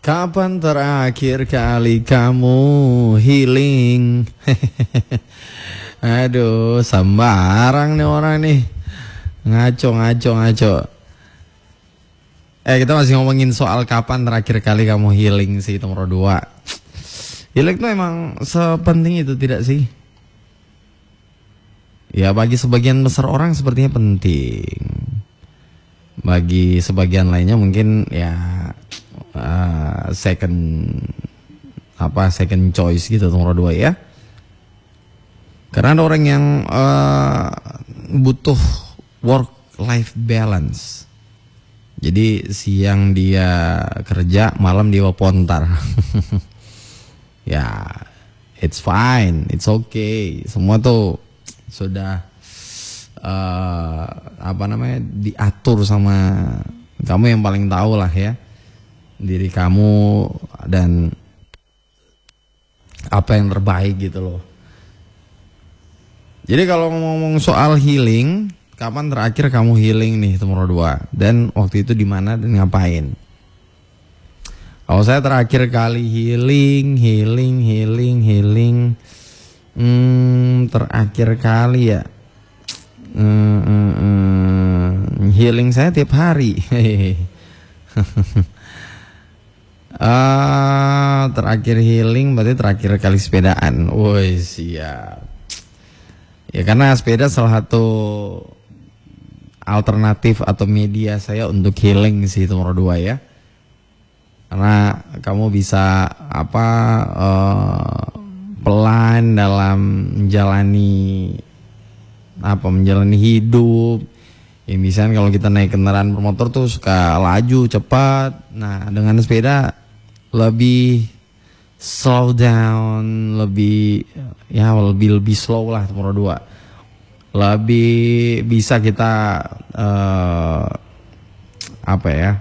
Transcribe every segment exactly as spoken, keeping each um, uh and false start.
Kapan terakhir kali kamu healing? Aduh, sembarang nih orang nih. Ngaco, ngaco, ngaco. Eh, kita masih ngomongin soal kapan terakhir kali kamu healing sih, nomor dua. Healing tuh emang sepenting itu tidak sih? Ya, bagi sebagian besar orang sepertinya penting. Bagi sebagian lainnya mungkin ya uh, second apa second choice gitu, nomor dua ya. Karena ada orang yang uh, butuh work life balance. Jadi siang dia kerja, malam dia pontar. Ya, it's fine, it's okay. Semua tuh sudah uh, apa namanya diatur sama kamu yang paling tahu lah ya, diri kamu dan apa yang terbaik gitu loh. Jadi kalau ngomong soal healing, kapan terakhir kamu healing nih, nomor dua, dan waktu itu di mana dan ngapain? Kalau saya terakhir kali healing, healing, healing, healing, hmm, terakhir kali ya, hmm, hmm, hmm, healing saya tiap hari. uh, terakhir healing berarti terakhir kali sepedaan. Woi, siap. Ya karena sepeda salah satu alternatif atau media saya untuk healing sih, nomor dua ya. Karena kamu bisa apa uh, pelan dalam menjalani apa menjalani hidup. Ya misalnya kalau kita naik kendaraan bermotor tuh suka laju cepat. Nah dengan sepeda lebih slow down, lebih ya lebih lebih slow lah, nomor dua. Lebih bisa kita uh, apa ya,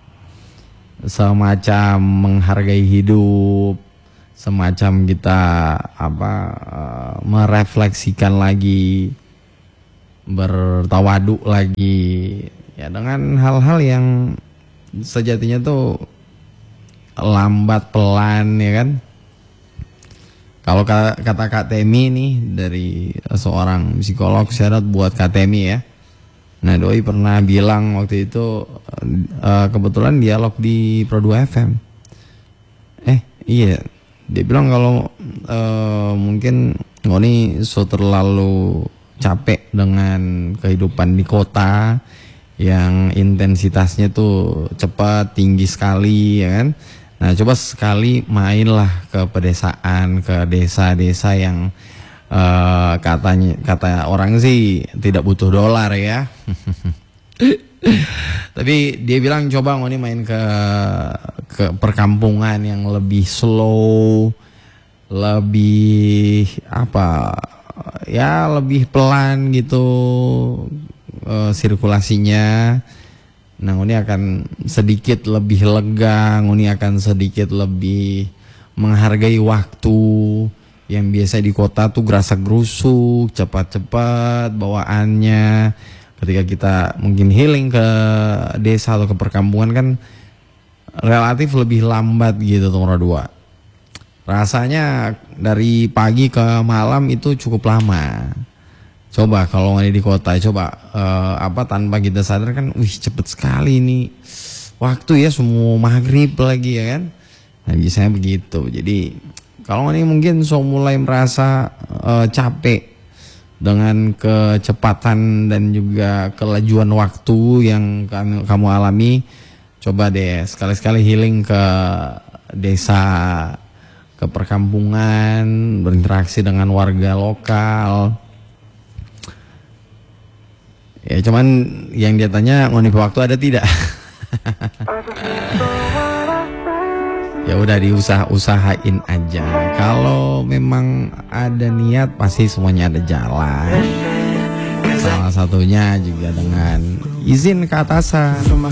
semacam menghargai hidup, semacam kita apa uh, merefleksikan lagi, bertawadu lagi ya, dengan hal-hal yang sejatinya tuh lambat pelan ya kan. Kalau kata Kak Temi nih dari seorang psikolog, syarat buat Kak Temi ya. Nah doi pernah bilang waktu itu, uh, kebetulan dialog di Pro dua F M. Eh iya, dia bilang kalau uh, mungkin Ngoni so terlalu capek dengan kehidupan di kota yang intensitasnya tuh cepat, tinggi sekali ya kan. Nah coba sekali mainlah ke pedesaan, ke desa-desa yang uh, katanya kata orang sih tidak butuh dolar ya. Tapi dia bilang coba Ngoni main ke ke perkampungan yang lebih slow, lebih apa ya, lebih pelan gitu uh, sirkulasinya. Nah Ngoni akan sedikit lebih lega, Ngoni akan sedikit lebih menghargai waktu yang biasa di kota tuh gerasak-gerusuk, cepat-cepat bawaannya. Ketika kita mungkin healing ke desa atau ke perkampungan kan relatif lebih lambat gitu, nomor dua. Rasanya dari pagi ke malam itu cukup lama. Coba kalau nggak di kota, coba uh, apa tanpa kita sadar kan, wih cepet sekali nih waktu ya, semua maghrib lagi ya kan. Nah biasanya begitu. Jadi kalau ini mungkin so mulai merasa uh, capek dengan kecepatan dan juga kelajuan waktu yang kamu, kamu alami, coba deh sekali-sekali healing ke desa, ke perkampungan, berinteraksi dengan warga lokal. Ya cuman yang dia tanya Ngoni waktu ada tidak? Ya udah diusah-usahain aja. Kalau memang ada niat pasti semuanya ada jalan. Salah satunya juga dengan izin ke atasan.